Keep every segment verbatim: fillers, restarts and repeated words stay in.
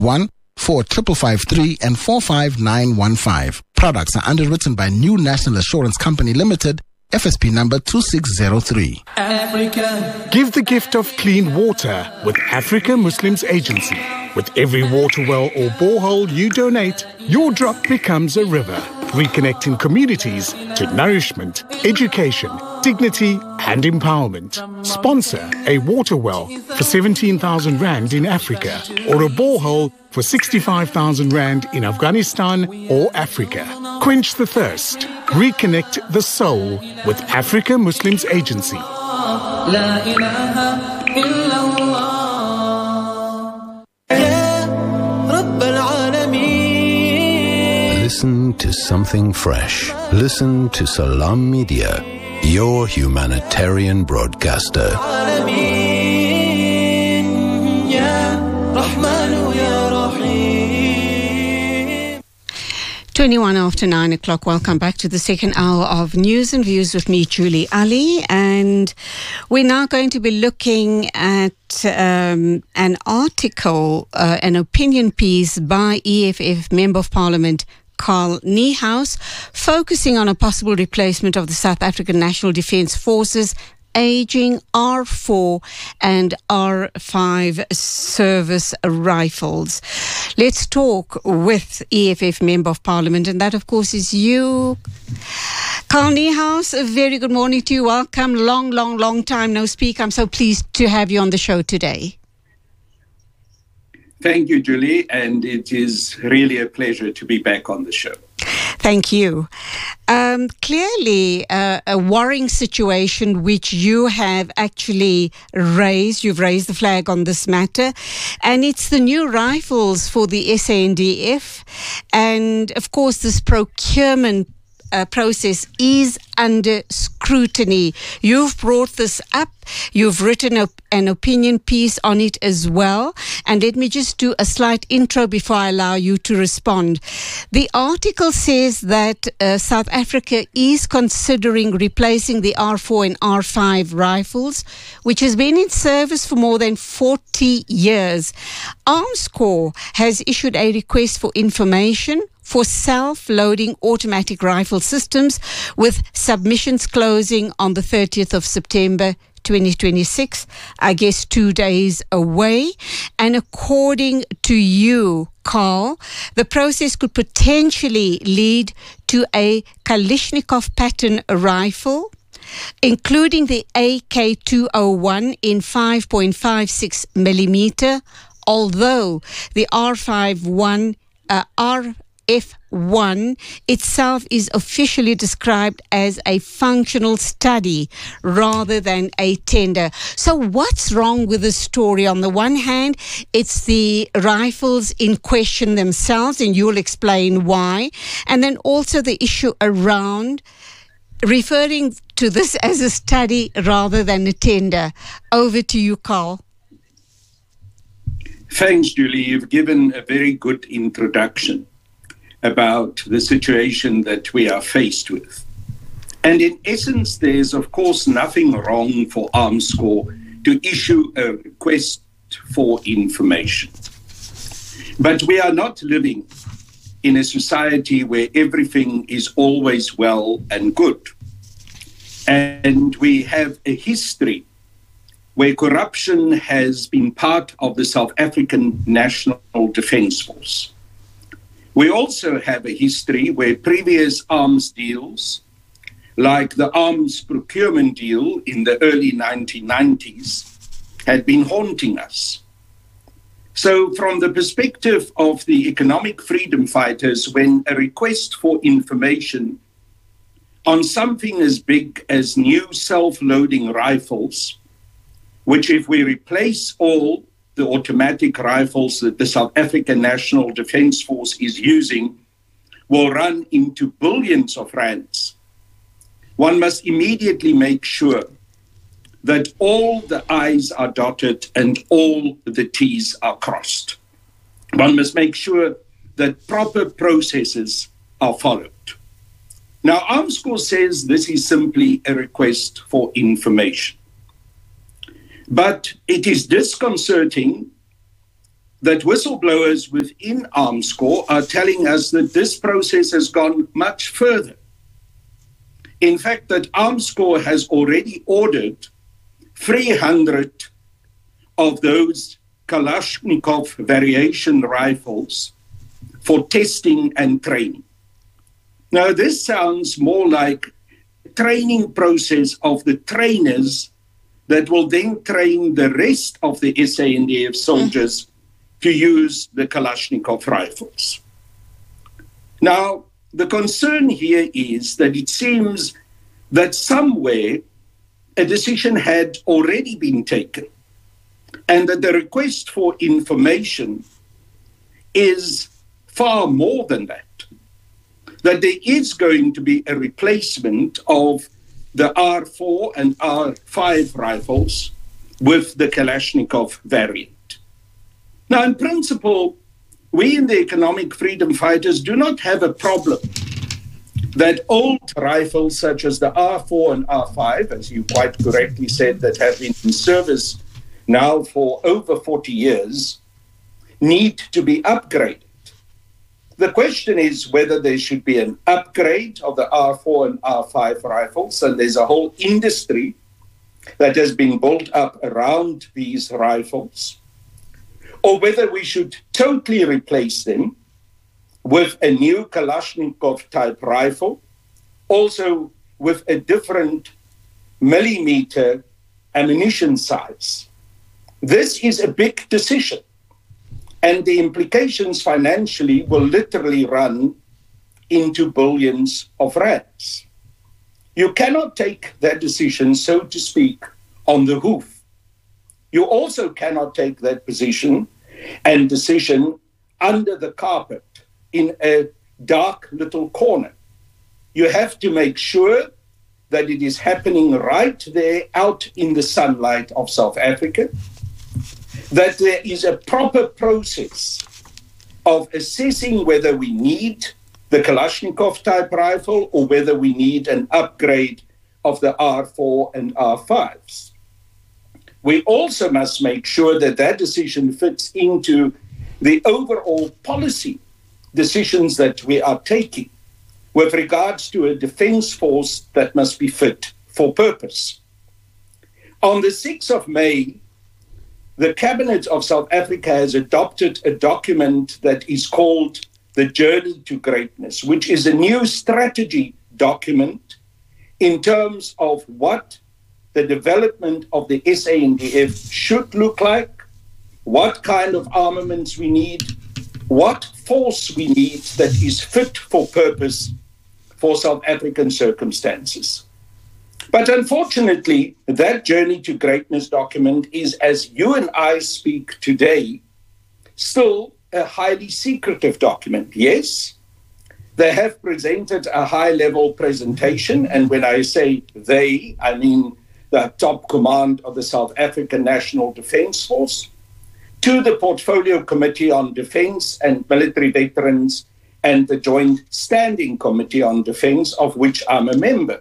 one four five five three and four five nine one five. Products are underwritten by New National Assurance Company Limited, F S P number two six zero three. Africa. Give the gift of clean water with Africa Muslims Agency. With every water well or borehole you donate, your drop becomes a river, reconnecting communities to nourishment, education, dignity and empowerment. Sponsor a water well for seventeen thousand rand in Africa or a borehole for sixty-five thousand rand in Afghanistan or Africa. Quench the thirst. Reconnect the soul with Africa Muslims Agency. La ilaha illallah. Listen to something fresh. Listen to Salam Media, your humanitarian broadcaster. twenty-one after nine o'clock. Welcome back to the second hour of News and Views with me, Julie Ali. And we're now going to be looking at um, an article, uh, an opinion piece by E F F Member of Parliament Carl Niehaus, focusing on a possible replacement of the South African National Defence Forces aging R four and R five service rifles. Let's talk with E F F Member of Parliament, and that, of course, is you, Carl Niehaus. A very good morning to you. Welcome. Long, long, long time no speak. I'm so pleased to have you on the show today. Thank you, Julie, and it is really a pleasure to be back on the show. Thank you. Um, clearly, uh, a worrying situation which you have actually raised. You've raised the flag on this matter, and it's the new rifles for the S A N D F. And, of course, this procurement Uh, process is under scrutiny. You've brought this up. You've written a, an opinion piece on it as well. And let me just do a slight intro before I allow you to respond. The article says that uh, South Africa is considering replacing the R four and R five rifles, which has been in service for more than forty years. Armscor has issued a request for information for self-loading automatic rifle systems, with submissions closing on the thirtieth of September twenty twenty-six, I guess two days away. And according to you, Carl, the process could potentially lead to a Kalashnikov pattern rifle, including the A K two oh one in five point five six millimeter, although the R fifty-one uh, R F one itself is officially described as a functional study rather than a tender. So what's wrong with the story? On the one hand, it's the rifles in question themselves, and you'll explain why. And then also the issue around referring to this as a study rather than a tender. Over to you, Carl. Thanks, Julie. You've given a very good introduction about the situation that we are faced with. And in essence, there's of course nothing wrong for Armscor to issue a request for information. But we are not living in a society where everything is always well and good. And we have a history where corruption has been part of the South African National Defence Force. We also have a history where previous arms deals, like the arms procurement deal in the early nineteen nineties, had been haunting us. So from the perspective of the economic freedom fighters, when a request for information on something as big as new self-loading rifles, which if we replace all the automatic rifles that the South African National Defence Force is using, will run into billions of rands, one must immediately make sure that all the I's are dotted and all the T's are crossed. One must make sure that proper processes are followed. Now, Armscor says this is simply a request for information. But it is disconcerting that whistleblowers within Armscor are telling us that this process has gone much further. In fact, that Armscor has already ordered three hundred of those Kalashnikov variation rifles for testing and training. Now, this sounds more like a training process of the trainers that will then train the rest of the S A N D F soldiers to use the Kalashnikov rifles. Now, the concern here is that it seems that somewhere a decision had already been taken, and that the request for information is far more than that. That there is going to be a replacement of the R four and R five rifles with the Kalashnikov variant. Now, in principle, we in the Economic Freedom Fighters do not have a problem that old rifles such as the R four and R five, as you quite correctly said, that have been in service now for over forty years, need to be upgraded. The question is whether there should be an upgrade of the R four and R five rifles, and there's a whole industry that has been built up around these rifles, or whether we should totally replace them with a new Kalashnikov-type rifle, also with a different millimeter ammunition size. This is a big decision, and the implications financially will literally run into billions of rands. You cannot take that decision, so to speak, on the hoof. You also cannot take that position and decision under the carpet in a dark little corner. You have to make sure that it is happening right there out in the sunlight of South Africa, that there is a proper process of assessing whether we need the Kalashnikov type rifle or whether we need an upgrade of the R four and R fives. We also must make sure that that decision fits into the overall policy decisions that we are taking with regards to a defense force that must be fit for purpose. On the sixth of May, the Cabinet of South Africa has adopted a document that is called the Journey to Greatness, which is a new strategy document in terms of what the development of the S A N D F should look like, what kind of armaments we need, what force we need that is fit for purpose for South African circumstances. But unfortunately, that Journey to Greatness document is, as you and I speak today, still a highly secretive document. Yes, they have presented a high-level presentation, and when I say they, I mean the top command of the South African National Defence Force, to the Portfolio Committee on Defence and Military Veterans and the Joint Standing Committee on Defence, of which I'm a member.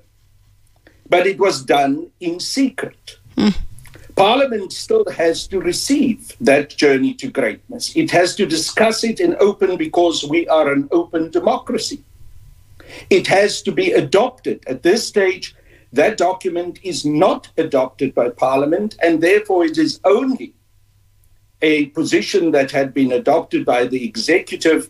But it was done in secret. Mm. Parliament still has to receive that Journey to Greatness. It has to discuss it in open because we are an open democracy. It has to be adopted. At this stage, that document is not adopted by Parliament, and therefore it is only a position that had been adopted by the executive,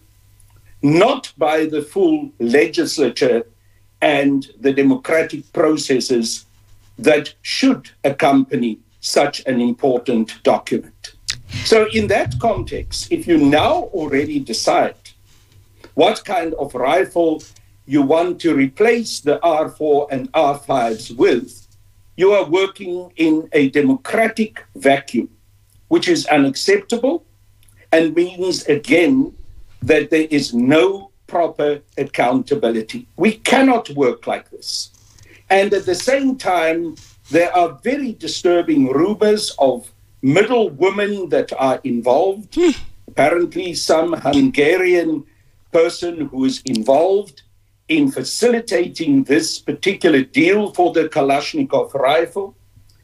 not by the full legislature and the democratic processes that should accompany such an important document. So in that context, if you now already decide what kind of rifle you want to replace the R four and R fives with, you are working in a democratic vacuum, which is unacceptable and means, again, that there is no proper accountability. We cannot work like this. And at the same time, there are very disturbing rumors of middle women that are involved. Hmm. Apparently, some Hungarian person who is involved in facilitating this particular deal for the Kalashnikov rifle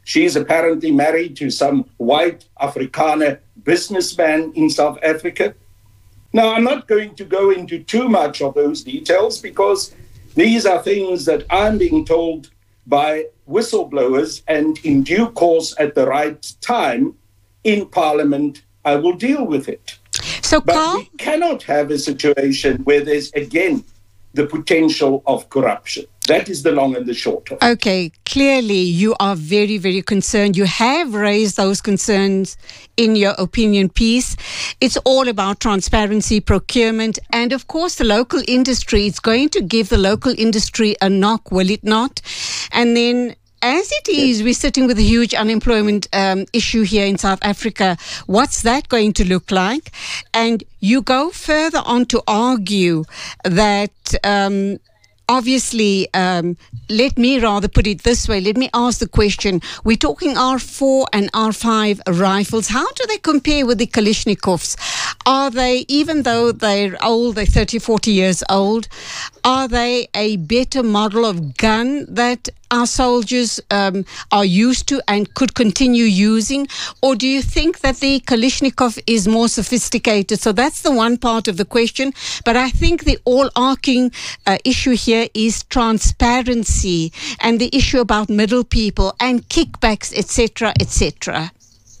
She's apparently married to some white Afrikaner businessman in South Africa. Now, I'm not going to go into too much of those details because these are things that I'm being told by whistleblowers, and in due course, at the right time, in Parliament, I will deal with it. So, but Carl? we cannot have a situation where there's, again, the potential of corruption. That is the long and the short of it. Okay, clearly you are very, very concerned. You have raised those concerns in your opinion piece. It's all about transparency, procurement, and of course the local industry. It's going to give the local industry a knock, will it not? And then as it is, we're sitting with a huge unemployment um, issue here in South Africa. What's that going to look like? And you go further on to argue that um, obviously, um, let me rather put it this way. Let me ask the question. We're talking R four and R five rifles. How do they compare with the Kalashnikovs? Are they, even though they're old, they're thirty, forty years old, are they a better model of gun that our soldiers um, are used to and could continue using? Or do you think that the Kalashnikov is more sophisticated? So that's the one part of the question. But I think the all-arcing uh, issue here is transparency and the issue about middle people and kickbacks, et cetera, et cetera.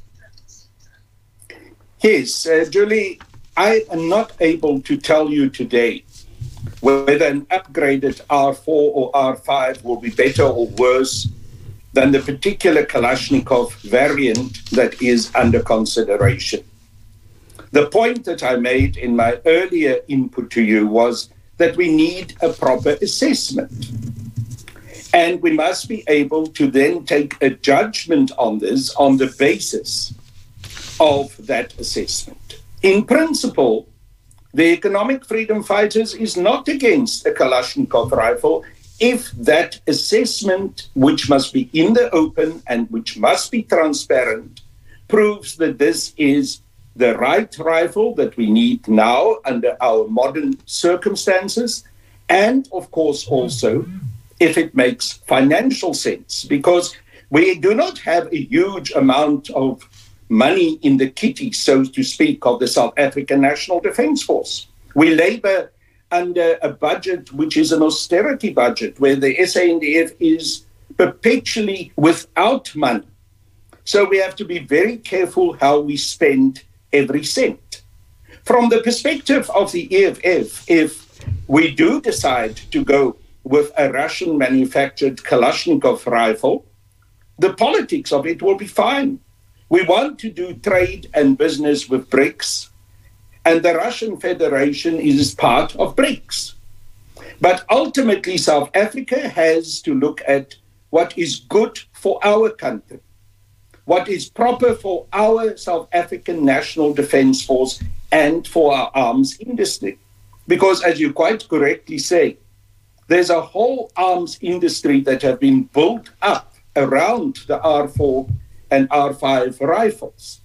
Yes, uh, Julie, I am not able to tell you today whether an upgraded R four or R five will be better or worse than the particular Kalashnikov variant that is under consideration. The point that I made in my earlier input to you was that we need a proper assessment. And we must be able to then take a judgment on this on the basis of that assessment. In principle, the Economic Freedom Fighters is not against a Kalashnikov rifle if that assessment, which must be in the open and which must be transparent, proves that this is the right rifle that we need now under our modern circumstances, and of course also if it makes financial sense, because we do not have a huge amount of money in the kitty, so to speak, of the South African National Defence Force. We labour under a budget which is an austerity budget, where the S A N D F is perpetually without money. So we have to be very careful how we spend every cent. From the perspective of the E F F, if we do decide to go with a Russian-manufactured Kalashnikov rifle, the politics of it will be fine. We want to do trade and business with BRICS, and the Russian Federation is part of BRICS. But ultimately, South Africa has to look at what is good for our country, what is proper for our South African National Defence Force and for our arms industry. Because, as you quite correctly say, there's a whole arms industry that have been built up around the R four and R five rifles.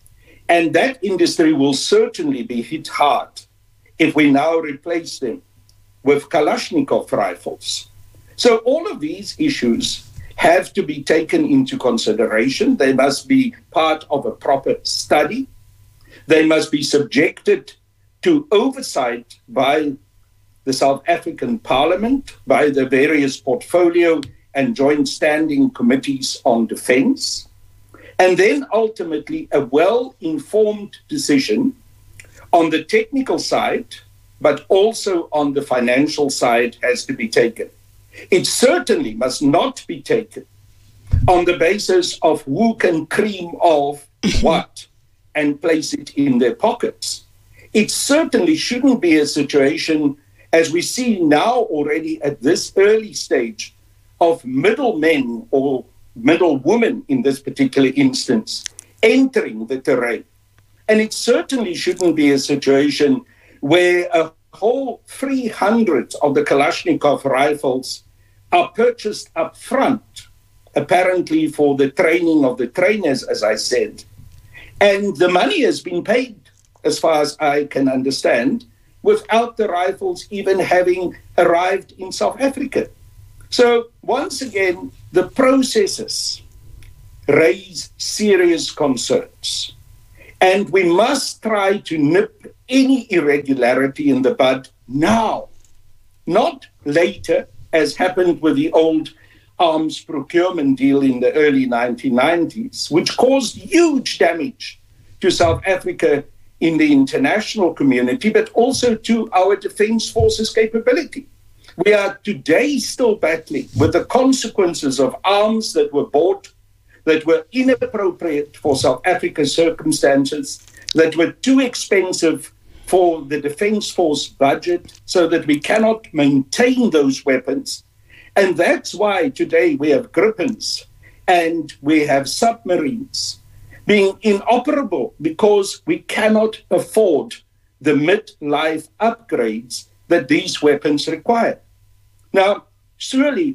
And that industry will certainly be hit hard if we now replace them with Kalashnikov rifles. So all of these issues have to be taken into consideration. They must be part of a proper study. They must be subjected to oversight by the South African Parliament, by the various portfolio and joint standing committees on defence. And then ultimately a well-informed decision on the technical side, but also on the financial side has to be taken. It certainly must not be taken on the basis of who can cream off what and place it in their pockets. It certainly shouldn't be a situation, as we see now already at this early stage, of middlemen or middle women in this particular instance entering the terrain. And it certainly shouldn't be a situation where a whole three hundred of the Kalashnikov rifles are purchased up front, apparently for the training of the trainers, as I said. And the money has been paid, as far as I can understand, without the rifles even having arrived in South Africa. So once again, the processes raise serious concerns. And we must try to nip any irregularity in the bud now, not later, as happened with the old arms procurement deal in the early nineteen nineties, which caused huge damage to South Africa in the international community, but also to our defense forces capability. We are today still battling with the consequences of arms that were bought, that were inappropriate for South Africa's circumstances, that were too expensive for the defense force budget, so that we cannot maintain those weapons. And that's why today we have Gripens and we have submarines being inoperable, because we cannot afford the mid-life upgrades that these weapons require. Now, surely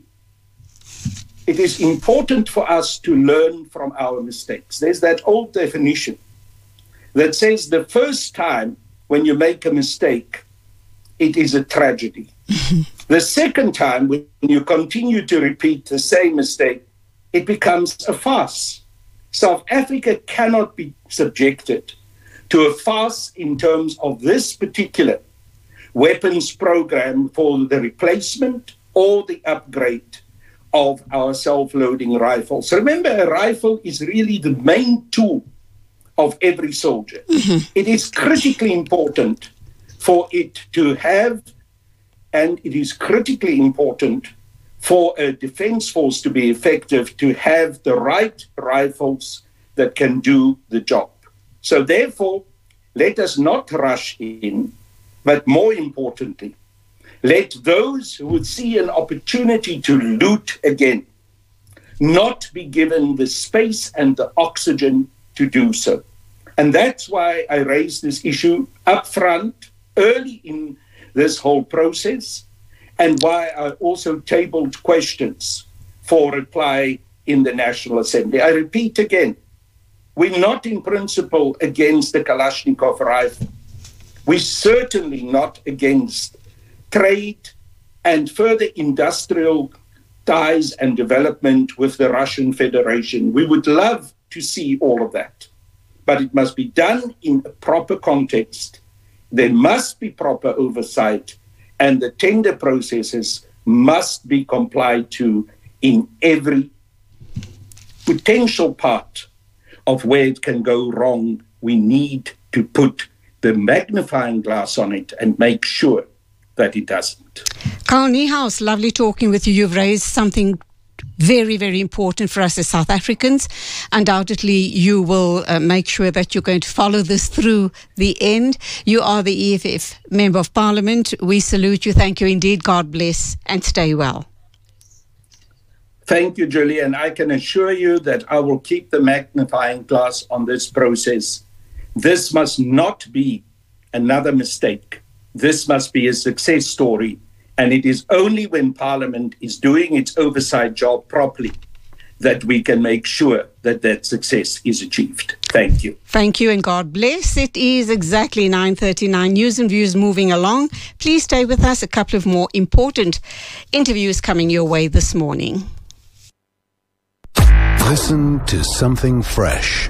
it is important for us to learn from our mistakes. There's that old definition that says the first time when you make a mistake, it is a tragedy. The second time, when you continue to repeat the same mistake, it becomes a farce. South Africa cannot be subjected to a farce in terms of this particular weapons program for the replacement or the upgrade of our self-loading rifles. Remember, a rifle is really the main tool of every soldier. Mm-hmm. It is critically important for it to have, and it is critically important for a defense force to be effective, to have the right rifles that can do the job. So therefore, let us not rush in, but more importantly, let those who would see an opportunity to loot again not be given the space and the oxygen to do so. And that's why I raised this issue up front, early in this whole process, and why I also tabled questions for reply in the National Assembly. I repeat again, we're not in principle against the Kalashnikov rifle. We're certainly not against trade and further industrial ties and development with the Russian Federation. We would love to see all of that, but it must be done in a proper context. There must be proper oversight, and the tender processes must be complied to in every potential part of where it can go wrong. We need to put the magnifying glass on it and make sure that it doesn't. Carl Niehaus, lovely talking with you. You've raised something very, very important for us as South Africans. Undoubtedly, you will uh, make sure that you're going to follow this through the end. You are the E F F Member of Parliament. We salute you. Thank you indeed. God bless and stay well. Thank you, Julie. And I can assure you that I will keep the magnifying glass on this process. This must not be another mistake. This must be a success story. And it is only when Parliament is doing its oversight job properly that we can make sure that that success is achieved. Thank you. Thank you and God bless. It is exactly nine thirty-nine. News and Views moving along. Please stay with us. A couple of more important interviews coming your way this morning. Listen to something fresh.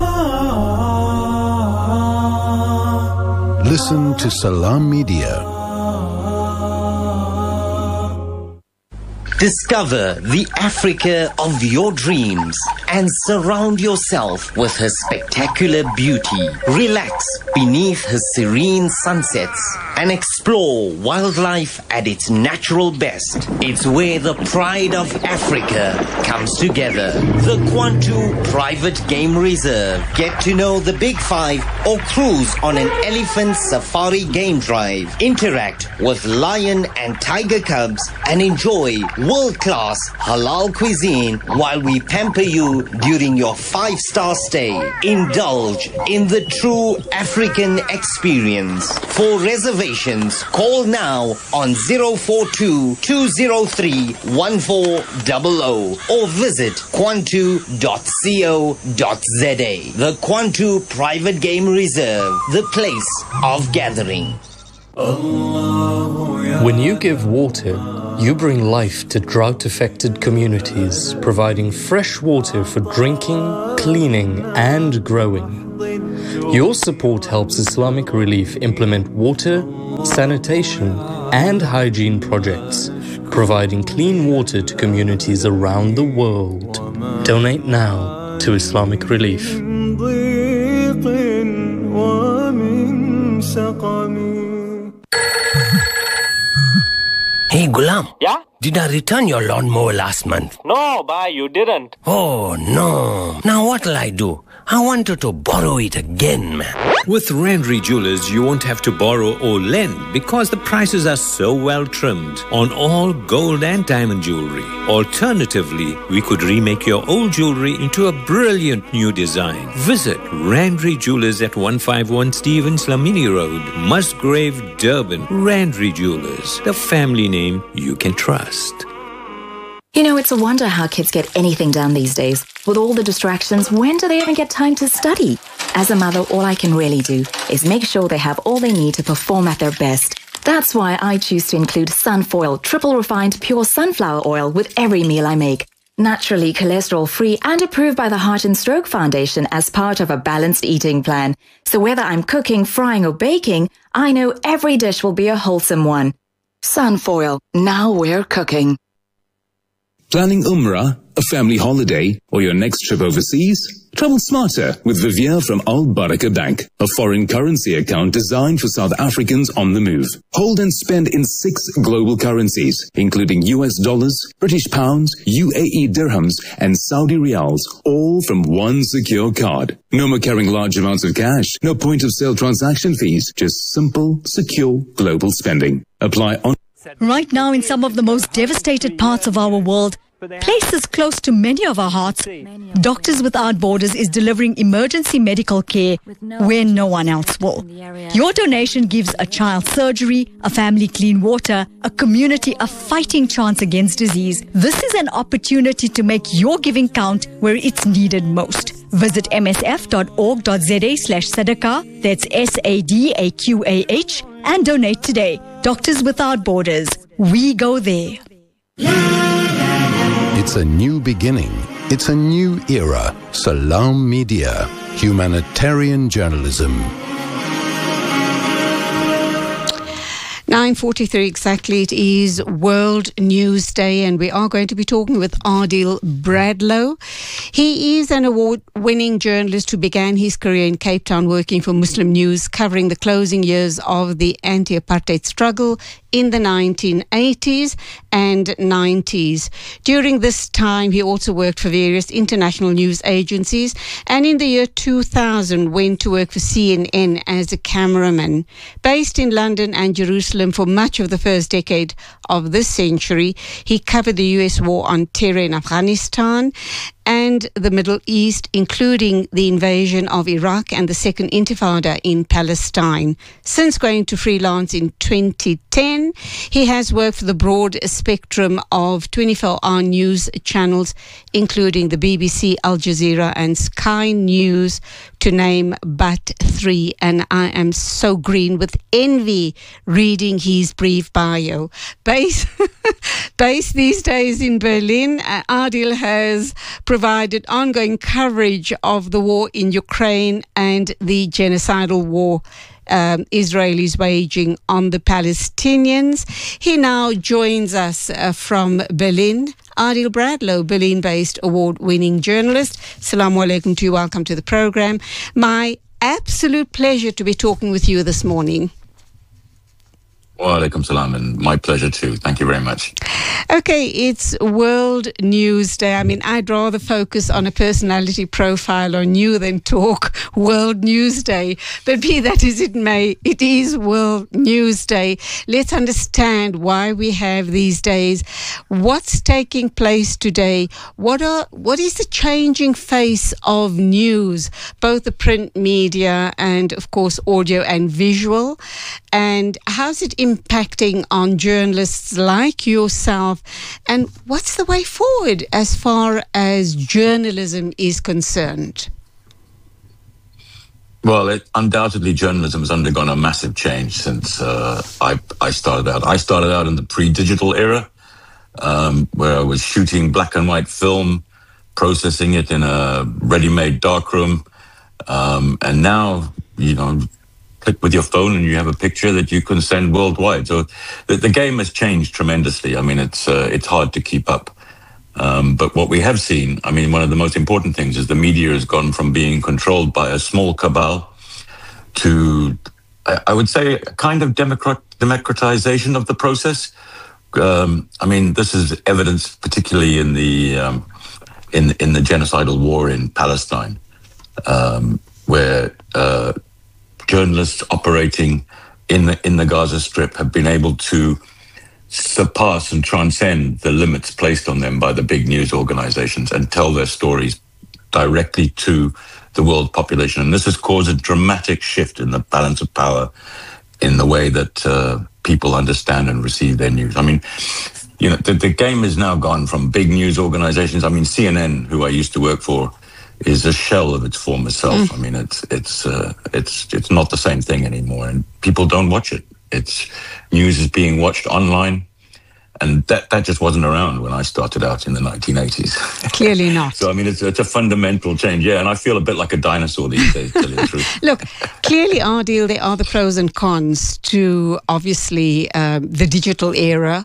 Listen to Salam Media. Discover the Africa of your dreams and surround yourself with her spectacular beauty. Relax beneath her serene sunsets and explore wildlife at its natural best. It's where the pride of Africa comes together. The Kwantu Private Game Reserve. Get to know the Big Five or cruise on an elephant safari game drive. Interact with lion and tiger cubs and enjoy world-class halal cuisine while we pamper you during your five-star stay. Indulge in the true African experience. For reservations, call now on zero four two, two zero three, one four zero zero or visit kwantu dot co dot za. The Kwantu Private Game Reserve, the place of gathering. When you give water, you bring life to drought-affected communities, providing fresh water for drinking, cleaning, and growing. Your support helps Islamic Relief implement water, sanitation, and hygiene projects, providing clean water to communities around the world. Donate now to Islamic Relief. Hey, Gulam. Yeah? Did I return your lawnmower last month? No, bhai, you didn't. Oh, no. Now what'll I do? I wanted to borrow it again, man. With Randry Jewelers, you won't have to borrow or lend because the prices are so well trimmed on all gold and diamond jewelry. Alternatively, we could remake your old jewelry into a brilliant new design. Visit Randry Jewelers at one fifty-one Stevens Lamini Road, Musgrave, Durban. Randry Jewelers, the family name you can trust. You know, it's a wonder how kids get anything done these days. With all the distractions, when do they even get time to study? As a mother, all I can really do is make sure they have all they need to perform at their best. That's why I choose to include Sunfoil triple refined pure sunflower oil with every meal I make. Naturally cholesterol-free and approved by the Heart and Stroke Foundation as part of a balanced eating plan. So whether I'm cooking, frying or baking, I know every dish will be a wholesome one. Sunfoil, now we're cooking. Planning Umrah, a family holiday, or your next trip overseas? Travel smarter with Vivier from Al Baraka Bank, a foreign currency account designed for South Africans on the move. Hold and spend in six global currencies, including U S dollars, British pounds, U A E dirhams, and Saudi riyals, all from one secure card. No more carrying large amounts of cash, no point of sale transaction fees, just simple, secure global spending. Apply on. Right now, in some of the most devastated parts of our world, places close to many of our hearts, Doctors Without Borders is delivering emergency medical care where no one else will. Your donation gives a child surgery, a family clean water, a community a fighting chance against disease. This is an opportunity to make your giving count where it's needed most. Visit m s f dot org dot z a slash sadaqah, that's S A D A Q A H, and donate today. Doctors Without Borders. We go there. It's a new beginning. It's a new era. Salam Media. Humanitarian journalism. nine forty-three exactly. It is World News Day, and we are going to be talking with Adil Bradlow. He is an award-winning journalist who began his career in Cape Town working for Muslim News, covering the closing years of the anti-apartheid struggle in the nineteen eighties and nineties. During this time, he also worked for various international news agencies, and in the year two thousand went to work for C N N as a cameraman. Based in London and Jerusalem for much of the first decade of this century, he covered the U S war on terror in Afghanistan and the Middle East, including the invasion of Iraq and the Second Intifada in Palestine. Since going to freelance in twenty ten, he has worked for the broad spectrum of twenty-four hour news channels, including the B B C, Al Jazeera and Sky News, to name but three. And I am so green with envy reading his brief bio. Based, based these days in Berlin, uh, Adil has provided ongoing coverage of the war in Ukraine and the genocidal war Um, Israelis waging on the Palestinians. He now joins us uh, from Berlin. Adil Bradlow, Berlin-based award-winning journalist. Assalamu alaikum to you. Welcome to the program. My absolute pleasure to be talking with you this morning. Wa alaikum salam, and my pleasure too. Thank you very much. Okay, it's World News Day. I mean, I'd rather focus on a personality profile on you than talk World News Day. But be that as it may, it is World News Day. Let's understand why we have these days. What's taking place today? What are what is the changing face of news, both the print media and, of course, audio and visual? And how's it impacting on journalists like yourself? And what's the way forward as far as journalism is concerned? Well, it, undoubtedly, journalism has undergone a massive change since uh, I, I started out. I started out in the pre-digital era, um, where I was shooting black and white film, processing it in a ready-made darkroom, um, and now, you know, click with your phone and you have a picture that you can send worldwide. So the, the game has changed tremendously. I mean, it's uh, it's hard to keep up. Um, but what we have seen, I mean, one of the most important things is the media has gone from being controlled by a small cabal to, I, I would say, a kind of democrat, democratization of the process. Um, I mean, this is evidenced particularly in the um, in in the genocidal war in Palestine, um, where uh, journalists operating in the in the Gaza Strip have been able to surpass and transcend the limits placed on them by the big news organizations and tell their stories directly to the world population. And this has caused a dramatic shift in the balance of power in the way that uh, people understand and receive their news. I mean, you know, the, the game has now gone from big news organizations. I mean, C N N, who I used to work for, is a shell of its former self. Mm. I mean, it's it's uh, it's it's not the same thing anymore, and people don't watch it. It's news is being watched online, and that, that just wasn't around when I started out in the nineteen eighties. Clearly not. So, I mean, it's, it's a fundamental change, yeah, and I feel a bit like a dinosaur these days, to tell you the truth. Look, clearly, Adil, there are the pros and cons to, obviously, um, the digital era.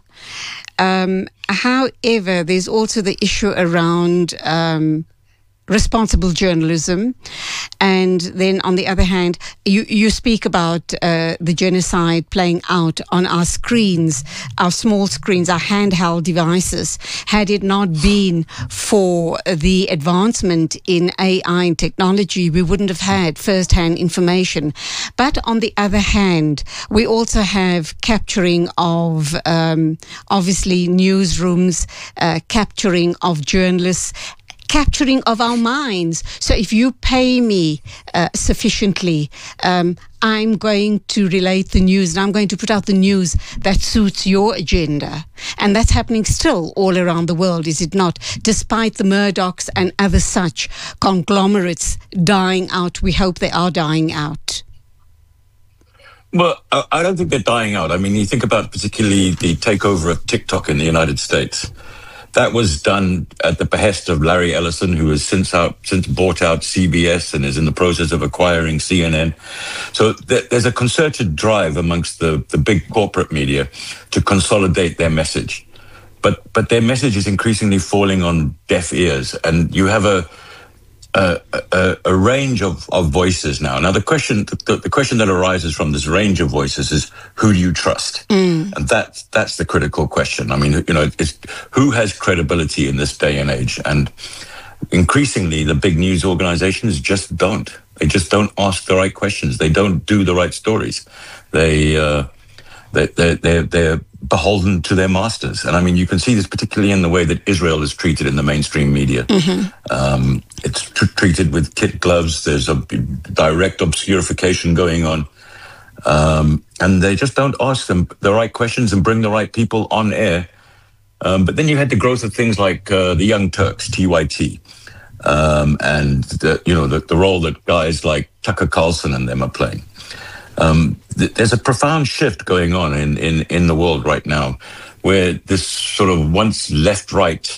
Um, however, there's also the issue around Um, responsible journalism, and then on the other hand, you you speak about uh, the genocide playing out on our screens, our small screens, our handheld devices. Had it not been for the advancement in A I and technology, we wouldn't have had first-hand information. But on the other hand, we also have capturing of um, obviously newsrooms, uh, capturing of journalists, capturing of our minds. So if you pay me uh, sufficiently, um, I'm going to relate the news, and I'm going to put out the news that suits your agenda. And that's happening still all around the world, is it not? Despite the Murdochs and other such conglomerates dying out, we hope they are dying out. Well, I don't think they're dying out. I mean, you think about particularly the takeover of TikTok in the United States. That was done at the behest of Larry Ellison, who has since out, since bought out C B S and is in the process of acquiring C N N. So th- there's a concerted drive amongst the, the big corporate media to consolidate their message. But but their message is increasingly falling on deaf ears. And you have a a, a, a range of, of voices now. Now, the question the, the question that arises from this range of voices is, who do you trust? Mm. And that's that's the critical question. I mean, you know, it's, who has credibility in this day and age? And increasingly, the big news organizations just don't. They just don't ask the right questions. They don't do the right stories. They uh, they they they're, they're beholden to their masters. And I mean, you can see this particularly in the way that Israel is treated in the mainstream media. Mm-hmm. Um, it's tr- treated with kid gloves. There's a direct obscurification going on. Um, and they just don't ask them the right questions and bring the right people on air. Um, but then you had the growth of things like uh, the Young Turks, T Y T, um, and the, you know the, the role that guys like Tucker Carlson and them are playing. Um, th- there's a profound shift going on in, in, in the world right now, where this sort of once left-right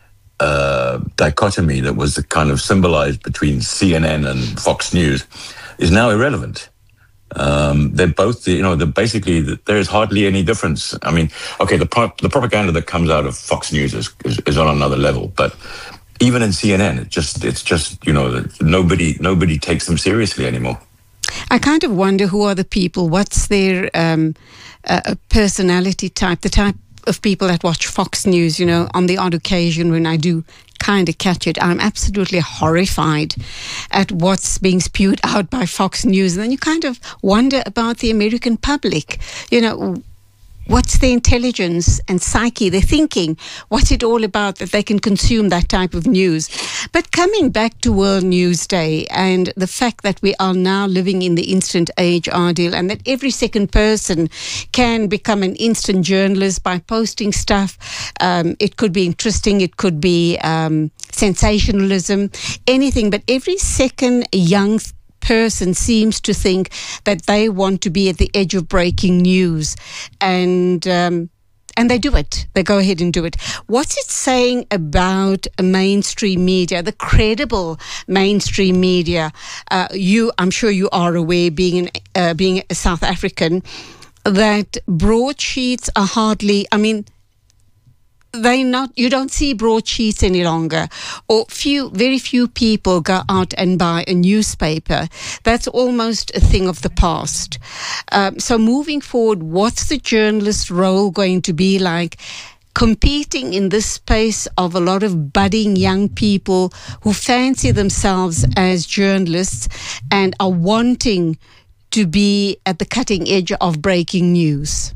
uh, dichotomy that was kind of symbolized between C N N and Fox News is now irrelevant. Um, they're both, you know, they're basically, there is hardly any difference. I mean, okay, the pro- the propaganda that comes out of Fox News is, is, is on another level, but even in C N N, it just, it's just, you know, nobody nobody takes them seriously anymore. I kind of wonder who are the people, what's their um, uh, personality type, the type of people that watch Fox News, you know, on the odd occasion when I do kind of catch it. I'm absolutely horrified at what's being spewed out by Fox News. And then you kind of wonder about the American public, you know, what's their intelligence and psyche, their thinking, what's it all about that they can consume that type of news. But coming back to World News Day and the fact that we are now living in the instant age, Adil, and that every second person can become an instant journalist by posting stuff. Um, it could be interesting, it could be um, sensationalism, anything, but every second young person seems to think that they want to be at the edge of breaking news, and um, and they do it. They go ahead and do it. What's it saying about mainstream media, the credible mainstream media? Uh, you, I'm sure you are aware, being an, uh, being a South African, that broadsheets are hardly, I mean, they not you don't see broadsheets any longer, or few very few people go out and buy a newspaper. That's almost a thing of the past. Um, so moving forward, what's the journalist's role going to be like, competing in this space of a lot of budding young people who fancy themselves as journalists and are wanting to be at the cutting edge of breaking news?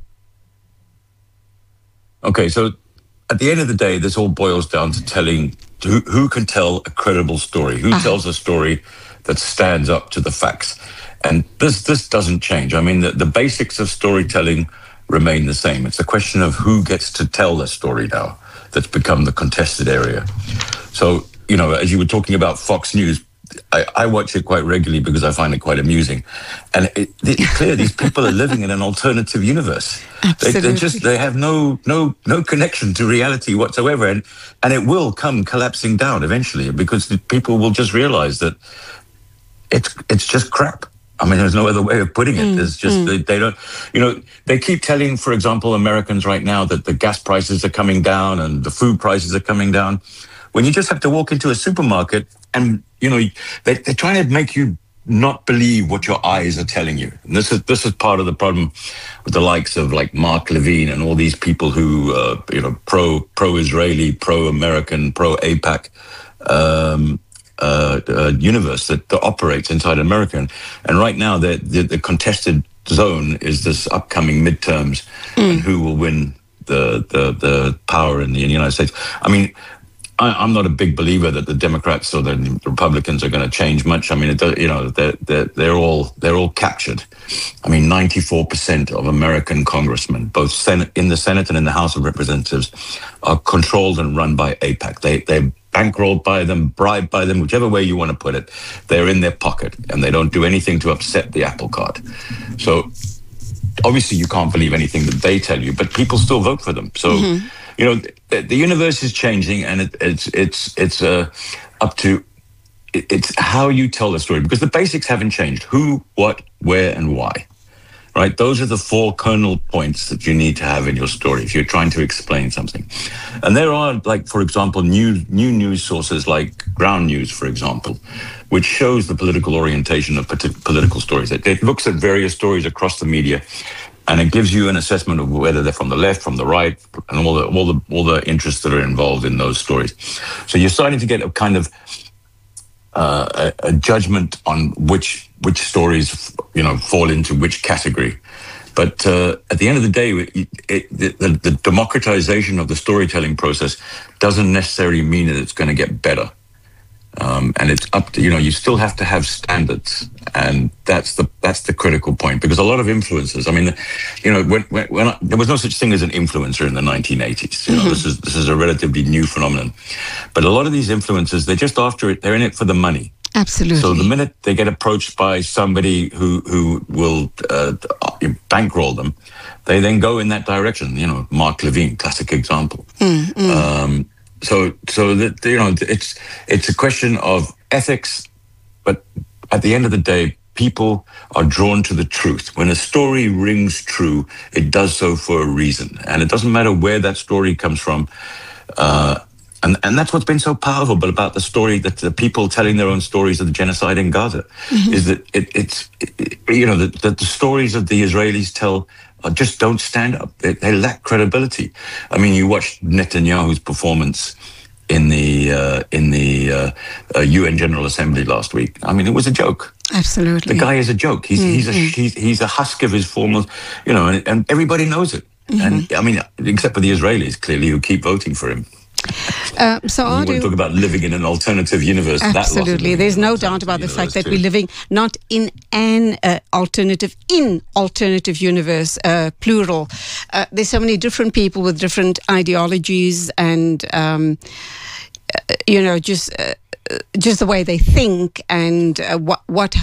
Okay, so at the end of the day, this all boils down to telling who, who can tell a credible story, who uh-huh. tells a story that stands up to the facts. And this this doesn't change. I mean, the, the basics of storytelling remain the same. It's a question of who gets to tell the story now that's become the contested area. So, you know, as you were talking about Fox News, I, I watch it quite regularly because I find it quite amusing. And it, it's clear these people are living in an alternative universe. They, they just, they have no no no connection to reality whatsoever. And, and it will come collapsing down eventually, because the people will just realize that it's it's just crap. I mean, there's no other way of putting it. Mm, there's just, mm. they, they don't, you know, they keep telling, for example, Americans right now that the gas prices are coming down and the food prices are coming down, when you just have to walk into a supermarket and, you know, they, they're trying to make you not believe what your eyes are telling you. And this is this is part of the problem with the likes of like Mark Levine and all these people who, uh, you know, pro, pro-Israeli, pro-American, pro-AIPAC um, uh, uh, universe that, that operates inside America. And, and right now, the, the, the contested zone is this upcoming midterms mm. and who will win the, the, the power in the, in the United States. I mean, I'm not a big believer that the Democrats or the Republicans are going to change much. I mean, it, you know, they're, they're, they're all they're all captured. I mean, ninety-four percent of American congressmen, both Senate, in the Senate and in the House of Representatives, are controlled and run by AIPAC. They, they're bankrolled by them, bribed by them, whichever way you want to put it. They're in their pocket, and they don't do anything to upset the apple cart. So obviously you can't believe anything that they tell you, but people still vote for them. So, mm-hmm. you know, the, the universe is changing, and it, it's it's it's uh, up to it, it's how you tell the story, because the basics haven't changed: who, what, where, and why. Right? Those are the four kernel points that you need to have in your story if you're trying to explain something. And there are, like, for example, new new news sources like Ground News, for example, which shows the political orientation of political stories. It, it looks at various stories across the media, and it gives you an assessment of whether they're from the left, from the right, and all the all the all the interests that are involved in those stories. So you're starting to get a kind of uh, a, a judgment on which which stories, you know, fall into which category. But uh, at the end of the day, it, it, the, the democratization of the storytelling process doesn't necessarily mean that it's going to get better. Um, and it's up to, you know, you still have to have standards, and that's the that's the critical point, because a lot of influencers, I mean, you know, when, when, when I, there was no such thing as an influencer in the nineteen eighties. You know, mm-hmm. this is this is a relatively new phenomenon. But a lot of these influencers, they're just after it. They're in it for the money. Absolutely. So the minute they get approached by somebody who who will uh, bankroll them, they then go in that direction. You know, Mark Levine, classic example. Mm-hmm. Um, So, so that, you know, it's it's a question of ethics, but at the end of the day, people are drawn to the truth. When a story rings true, it does so for a reason, and it doesn't matter where that story comes from. Uh, and and that's what's been so powerful, but about the story that the people telling their own stories of the genocide in Gaza, mm-hmm. is that it, it's it, you know that the, the stories that the Israelis tell just don't stand up. They, they lack credibility. I mean, you watched Netanyahu's performance in the uh, in the uh, uh, U N General Assembly last week. I mean, it was a joke. Absolutely, the guy is a joke. He's mm-hmm. he's a he's, he's a husk of his former, you know, and, and everybody knows it. Mm-hmm. And I mean, except for the Israelis, clearly, who keep voting for him. Uh, so you want to talk about living in an alternative universe. Absolutely. There's no doubt about the fact that too. we're living not in an uh, alternative, in alternative universe, uh, plural. Uh, there's so many different people with different ideologies and, um, uh, you know, just uh, just the way they think and uh, what what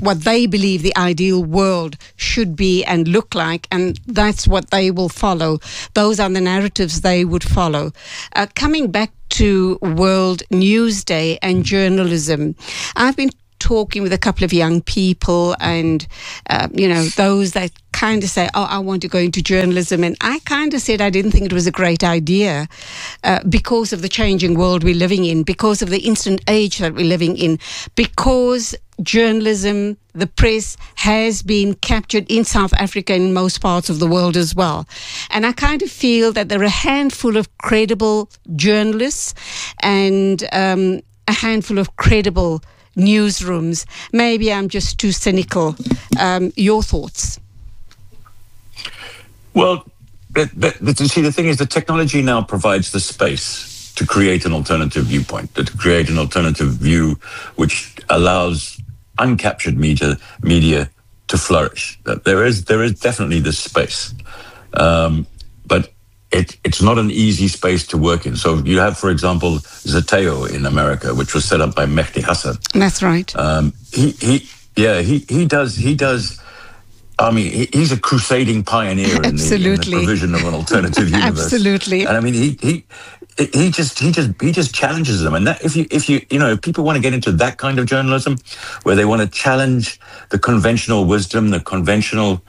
what they believe the ideal world should be and look like, and that's what they will follow. Those are the narratives they would follow. Uh, coming back to World News Day and journalism, I've been talking with a couple of young people and, uh, you know, those that kind of say, oh, I want to go into journalism. And I kind of said I didn't think it was a great idea uh, because of the changing world we're living in, because of the instant age that we're living in, because journalism, the press has been captured in South Africa and in most parts of the world as well. And I kind of feel that there are a handful of credible journalists and um, a handful of credible newsrooms. Maybe I'm just too cynical. Um, your thoughts? Well, but, but, but you see, the thing is, the technology now provides the space to create an alternative viewpoint, to create an alternative view, which allows uncaptured media media to flourish. That there is there is definitely this space, um, but it it's not an easy space to work in. So you have, for example, Zeteo in America, which was set up by Mehdi Hassan. That's right. Um, he he yeah he he does he does. I mean, he, he's a crusading pioneer in the, in the provision of an alternative universe. Absolutely. And I mean, he he. He just he just he just challenges them, and that if you if you you know if people want to get into that kind of journalism, where they want to challenge the conventional wisdom, the conventional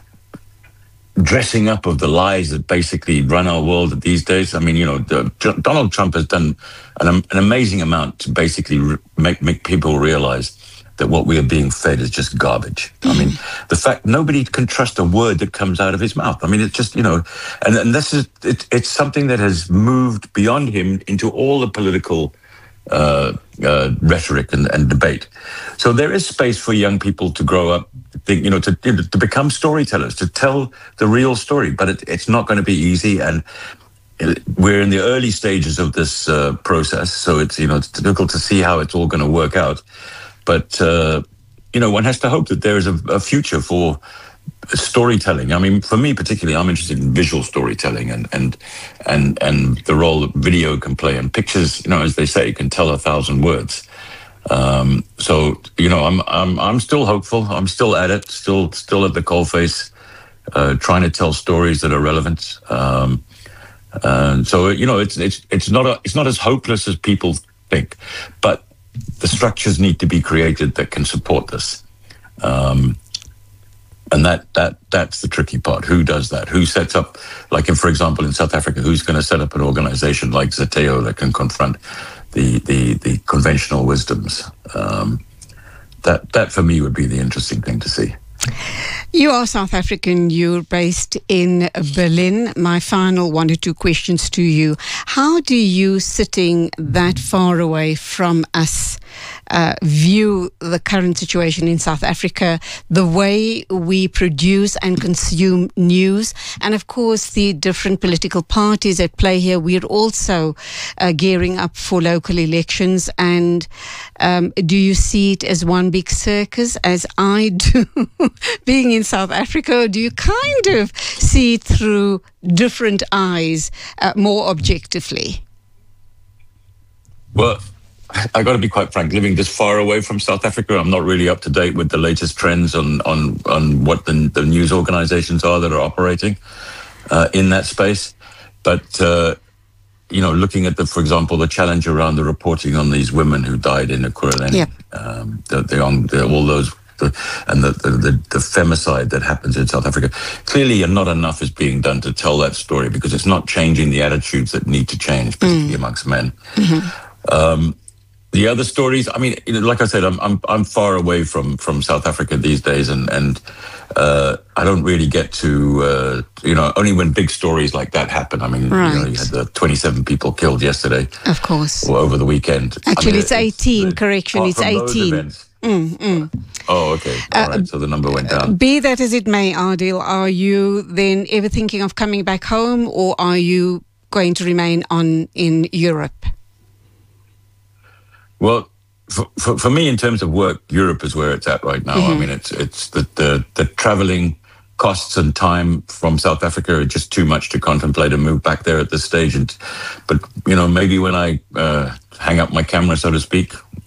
dressing up of the lies that basically run our world these days. I mean, you know, the, Donald Trump has done an, an amazing amount to basically re- make make people realize that what we are being fed is just garbage. I mean, the fact nobody can trust a word that comes out of his mouth. I mean, it's just, you know, and, and this is, it, it's something that has moved beyond him into all the political uh, uh, rhetoric and, and debate. So there is space for young people to grow up, think, you know, to, to become storytellers, to tell the real story, but it, it's not going to be easy. And we're in the early stages of this uh, process. So it's, you know, it's difficult to see how it's all going to work out. But, uh, you know, one has to hope that there is a, a future for storytelling. I mean, for me particularly, I'm interested in visual storytelling and and and, and the role that video can play. And pictures, you know, as they say, can tell a thousand words. Um, so, you know, I'm I'm I'm still hopeful. I'm still at it, still still at the coalface, uh, trying to tell stories that are relevant. Um, and so, you know, it's it's it's not a, it's not as hopeless as people think, but the structures need to be created that can support this. Um, and that that that's the tricky part. Who does that? Who sets up, like, in, for example, in South Africa, who's going to set up an organization like Zeteo that can confront the the, the conventional wisdoms? Um, that, that, for me, would be the interesting thing to see. You are South African, you're based in Berlin. My final one or two questions to you. How do you, sitting that far away from us, uh, view the current situation in South Africa, the way we produce and consume news, and of course the different political parties at play here? We're also uh, gearing up for local elections, and um, do you see it as one big circus, as I do, being in South Africa, or do you kind of see it through different eyes, uh, more objectively? Well, I got to be quite frank. Living this far away from South Africa, I'm not really up to date with the latest trends on on, on what the, the news organizations are that are operating uh, in that space. But uh, you know, looking at the, for example, the challenge around the reporting on these women who died in Ekurhuleni, yep. um, the, the, on, the, all those. The, and the, the, the, the femicide that happens in South Africa. Clearly, not enough is being done to tell that story because it's not changing the attitudes that need to change, particularly mm. amongst men. Mm-hmm. Um, the other stories, I mean, you know, like I said, I'm I'm I'm far away from, from South Africa these days, and and uh, I don't really get to uh, you know, only when big stories like that happen. I mean, right. you know, you had the twenty-seven people killed yesterday, of course, or over the weekend. Actually, I mean, it's eighteen. It's, correction, it's eighteen. Mm, mm. Oh, okay. All uh, right. So the number went down. Be that as it may, Adil, are you then ever thinking of coming back home, or are you going to remain on in Europe? Well, for, for, for me, in terms of work, Europe is where it's at right now. Mm-hmm. I mean, it's it's the, the, the traveling costs and time from South Africa are just too much to contemplate a move back there at this stage. And, but, you know, maybe when I uh, hang up my camera, so to speak,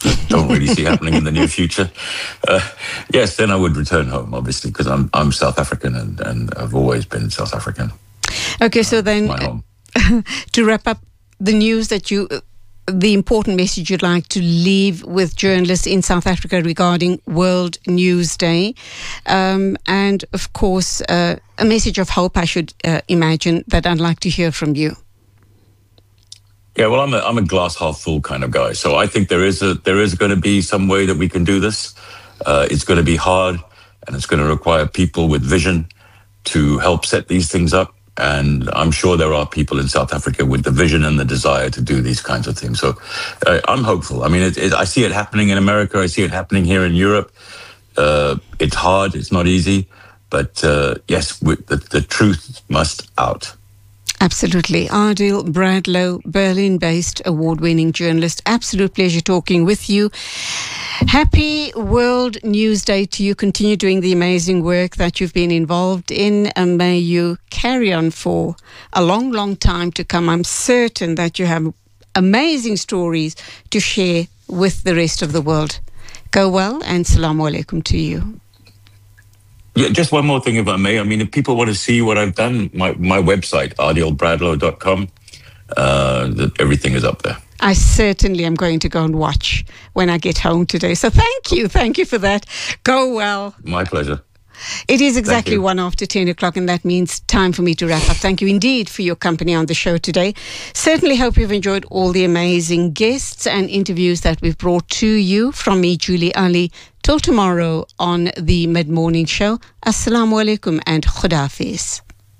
don't really see happening in the near future. Uh, yes, then I would return home, obviously, because I'm I'm South African and, and I've always been South African. Okay, so uh, then my home. To wrap up the news that you, uh, the important message you'd like to leave with journalists in South Africa regarding World News Day, um, and of course uh, a message of hope, I should uh, imagine, that I'd like to hear from you. Yeah, well, I'm a I'm a glass half full kind of guy, so I think there is a there is going to be some way that we can do this. Uh, it's going to be hard, and it's going to require people with vision to help set these things up. And I'm sure there are people in South Africa with the vision and the desire to do these kinds of things. So uh, I'm hopeful. I mean, it, it, I see it happening in America. I see it happening here in Europe. Uh, it's hard. It's not easy. But uh, yes, we, the, the truth must out. Absolutely. Adil Bradlow, Berlin-based award-winning journalist. Absolute pleasure talking with you. Happy World News Day to you. Continue doing the amazing work that you've been involved in, and may you carry on for a long, long time to come. I'm certain that you have amazing stories to share with the rest of the world. Go well, and salamu alaikum to you. Yeah, just one more thing, if I may. I mean, if people want to see what I've done, my, my website, adil bradlow dot com, uh, the, everything is up there. I certainly am going to go and watch when I get home today. So thank you. Thank you for that. Go well. My pleasure. It is exactly one after ten o'clock, and that means time for me to wrap up. Thank you indeed for your company on the show today. Certainly hope you've enjoyed all the amazing guests and interviews that we've brought to you. From me, Julie Ali. Till tomorrow on the Mid-Morning Show. Assalamu alaikum and Khudafiz.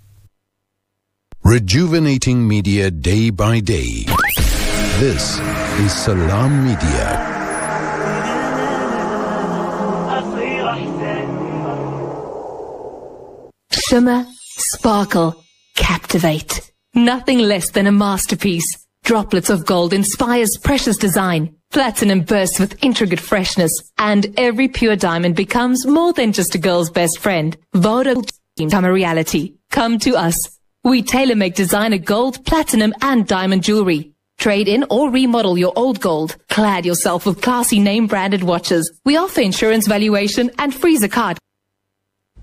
Rejuvenating media day by day. This is Salam Media. Shimmer, sparkle, captivate. Nothing less than a masterpiece. Droplets of gold inspires precious design. Platinum bursts with intricate freshness. And every pure diamond becomes more than just a girl's best friend. Voda become a reality. Come to us. We tailor-make designer gold, platinum and diamond jewelry. Trade in or remodel your old gold. Clad yourself with classy name-branded watches. We offer insurance valuation and free zakat.